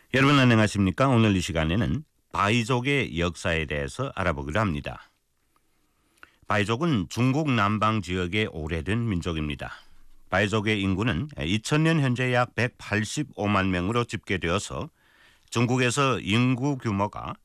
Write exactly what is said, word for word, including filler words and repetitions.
여러분 안녕하십니까? 오늘 이 시간에는 바이족의 역사에 대해서 알아보기로 합니다. 바이족은 중국 남방 지역의 오래된 민족입니다. 바이족의 인구는 이천 년 현재 약 백팔십오만 명으로 집계되어서 중국에서 인구 규모가